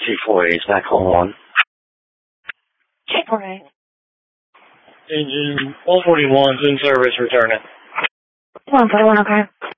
T48 is back home 1. T48. Engine 141's in service, return it. 141, okay.